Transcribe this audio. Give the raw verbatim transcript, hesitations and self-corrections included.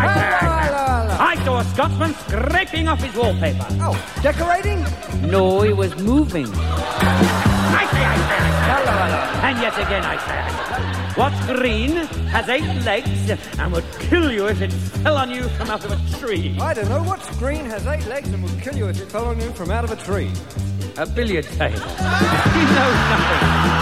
I say, Hello, I say. hello, hello. I saw a Scotsman scraping off his wallpaper. Oh, decorating? No, he was moving. I say, I say, I say. Hello, hello. And yet again, I say, I say. What's green, has eight legs, and would kill you if it fell on you from out of a tree? I don't know. What's green, has eight legs, and will kill you if it fell on you from out of a tree? A billiard table. He knows nothing.